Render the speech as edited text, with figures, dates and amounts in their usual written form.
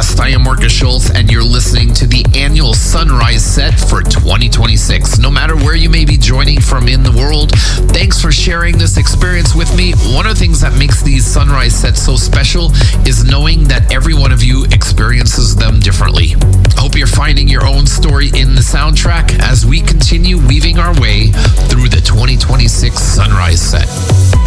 podcast. I am Marcus Schultz, and you're listening to the annual Sunrise Set for 2026. No matter where you may be joining from in the world, thanks for sharing this experience with me. One of the things that makes these Sunrise Sets so special is knowing that every one of you experiences them differently. I hope you're finding your own story in the soundtrack as we continue weaving our way through the 2026 Sunrise Set.